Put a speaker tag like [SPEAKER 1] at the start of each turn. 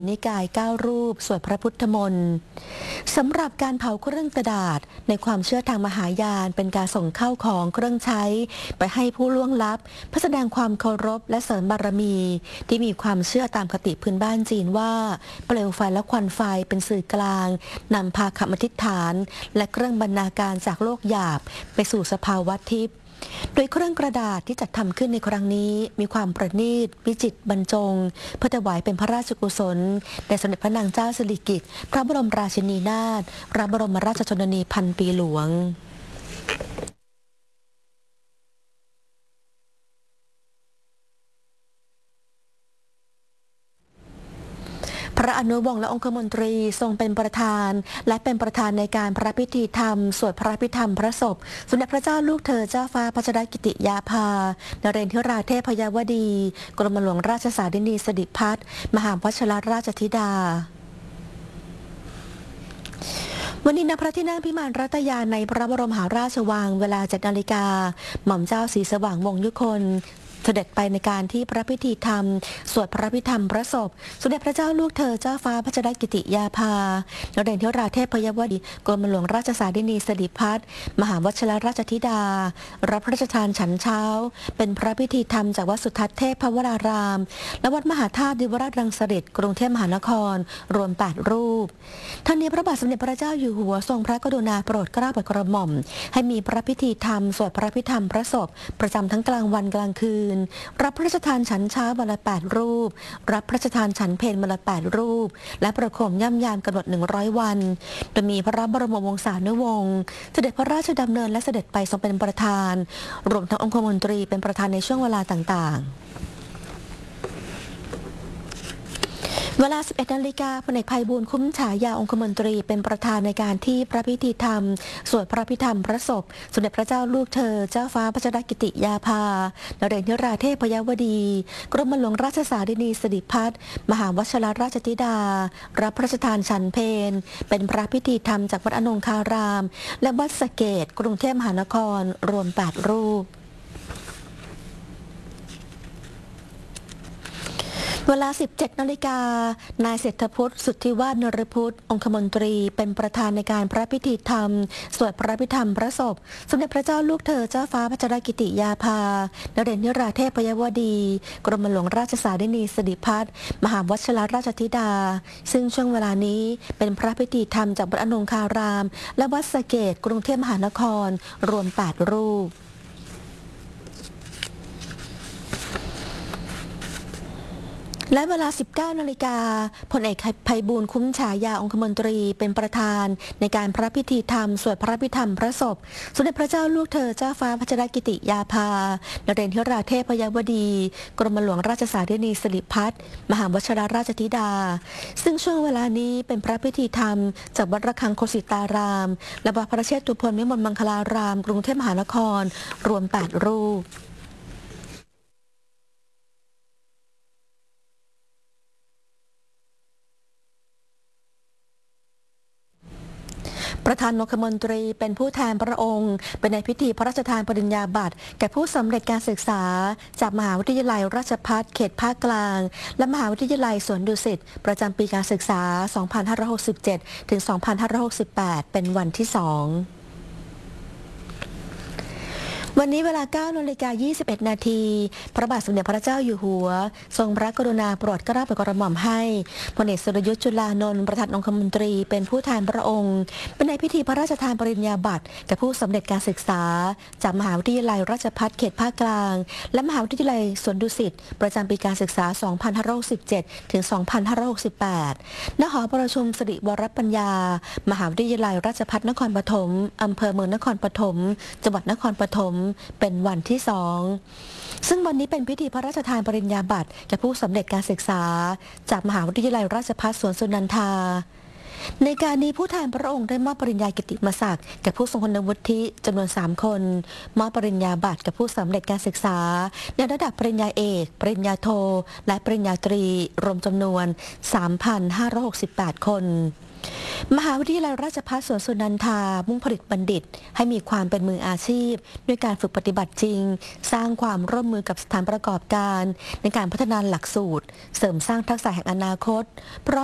[SPEAKER 1] นิกาย9รูปสวดพระพุทธมนต์สำหรับการเผาเครื่องกระดาษในความเชื่อทางมหายานเป็นการส่งเข้าของเครื่องใช้ไปให้ผู้ล่วงลับเพื่อแสดงความเคารพและเสริมบารมีที่มีความเชื่อตามคติพื้นบ้านจีนว่าเปลวไฟและควันไฟเป็นสื่อกลางนำพาคำอธิษฐานและเครื่องบรรณาการจากโลกหยาบไปสู่สภาวะทิพย์โดยเครื่องกระดาษที่จัดทำขึ้นในครั้งนี้มีความประณีตวิจิตรบรรจงเพื่อถวายเป็นพระราชกุศลแด่สมเด็จพระนางเจ้าสิริกิติ์พระบรมราชินีนาถพระบรมราชชนนีพันปีหลวงพระอนุวงศ์และองคมนตรีทรงเป็นประธานและเป็นประธานในการพระพิธีธรรมสวดพระพิธรรมพระศพสมเด็จพระเจ้าลูกเธอเจ้าฟ้าพัชรกิติยาภานเรนทิราเทพยาวดีกรมหลวงราชสารินีสิริพัฒน์มหาวชิรราชธิดาวันนี้ณพระที่นั่งพิมานรัตยาในพระบรมมหาราชวังเวลา 7 นาฬิกาหม่อมเจ้าศรีสว่างวงศ์ยุคนเสด็จไปในการที่พระพิธีธรรมสวดพระพิธรรมพระศพสมเด็จพระเจ้าลูกเธอเจ้าฟ้าพัชรกิติยาภานเรนทิราเทพยาวดีกรมหลวงราชสารินีสิริพัฒน์มหาวชิรราชธิดารับพระราชทานฉันเช้าเป็นพระพิธีธรรมจากวัดสุทัศน์เทพวรารามและวัดมหาธาตุดิวราชรังสฤษฎ์กรุงเทพมหานครรวม8รูปทั้งนี้พระบาทสมเด็จพระเจ้าอยู่หัวทรงพระกรุณาโปรดเกล้าโปรดกระหม่อมให้มีพระพิธีธรรมสวดพระพิธรรมพระศพประจำทั้งกลางวันกลางคืนรับพระราชทานฉันเช้าวันละ8รูปรับพระราชทานฉันเพลวันละ8รูปและประโคมย่ำยามกำหนด100วันโดยมีพระบรมวงศานุวงศ์เสด็จพระราชดำเนินและเสด็จไปทรงเป็นประธานรวมทั้งองคมนตรีเป็นประธานในช่วงเวลาต่างๆเวลา 11 นาฬิกาพลเอกไพบูลย์คุ้มฉายาองคมนตรีเป็นประธานในการที่พระพิธีธรรมสวดพระพิธรรมพระศพสมเด็จพระเจ้าลูกเธอเจ้าฟ้าพัชรกิติยาภานเรนทิราเทพยาวดีกรมหลวงราชสารินีสิริพัฒน์มหาวชิรราชธิดารับพระราชทานฉันเพลเป็นพระพิธีธรรมจากวัดอนงคารามและวัดสะเกษกรุงเทพมหานครรวม8รูปเวลา 17 นาฬิกานายเศรษฐพุทธสุทธิวาฒนฤพุทธองคมนตรีเป็นประธานในการพระพิธีธรรมสวดพระพิธรรมพระศพสมเด็จพระเจ้าลูกเธอเจ้าฟ้าพัชรกิติยาภานเรนทิราเทพยาวดีกรมหลวงราชสารินีสิริพัฒน์มหาวชิรราชธิดาซึ่งช่วงเวลานี้เป็นพระพิธีธรรมจากวัดอนงคารามและวัดสะเกษกรุงเทพมหานครรวม8รูปและเวลา 19 นาฬิกาพลเอกไพบูลย์คุ้มฉายาองคมนตรีเป็นประธานในการพระพิธีธรรมสวดพระพิธรรมพระศพสมเด็จพระเจ้าลูกเธอเจ้าฟ้าพัชรกิติยาภานเรนทิราเทพยาวดีกรมหลวงราชสารินีสิริพัฒน์มหาวชิรราชธิดาซึ่งช่วงเวลานี้เป็นพระพิธีธรรมจากวัดระฆังโคสิตารามและวัดพระเชตุพนวิมลมังคลารามกรุงเทพมหานครรวม8รูปประธานองคมนตรีเป็นผู้แทนพระองค์เป็นในพิธีพระราชทานปริญญาบัตรแก่ผู้สำเร็จการศึกษาจากมหาวิทยาลัยราชภัฏเขตภาคกลางและมหาวิทยาลัยสวนดุสิตประจำปีการศึกษา 2567 ถึง 2568 เป็นวันที่ 2วันนี้เวลา 9 นาฬิกา 21 นาทีพระบาทสมเด็จพระเจ้าอยู่หัวทรงพระกรุณาโปรดเกล้าโปรดกระหม่อมให้พลเอกสุรยุทธจุลานนท์ประธานองคมนตรีเป็นผู้แทนพระองค์เป็นในพิธีพระราชทานปริญญาบัตรแก่ผู้สำเร็จการศึกษาจากมหาวิทยาลัยราชภัฏเขตภาคกลางและมหาวิทยาลัยสวนดุสิตประจำปีการศึกษา 2567 ถึง 2568 ณ หอประชุมสิริวรปัญญามหาวิทยาลัยราชภัฏนครปฐมอำเภอเมืองนครปฐมจังหวัดนครปฐมเป็นวันที่ 2ซึ่งวันนี้เป็นพิธีพระราชทานปริญญาบัตรแก่ผู้สำเร็จการศึกษาจากมหาวิทยาลัยราชภัฏสวนสุนันทาในการนี้ผู้แทนพระองค์ได้มอบปริญญากิตติมศักดิ์แก่ผู้ทรงคุณวุฒิจำนวน3คนมอบปริญญาบัตรแก่ผู้สำเร็จการศึกษาในระดับปริญญาเอกปริญญาโทและปริญญาตรีรวมจำนวน 3,568 คนมหาวิทยาลัยราชภัฏสวนสุนันทามุ่งผลิตบัณฑิตให้มีความเป็นมืออาชีพด้วยการฝึกปฏิบัติจริงสร้างความร่วมมือกับสถานประกอบการในการพัฒนาหลักสูตรเสริมสร้างทักษะแห่งอนาคต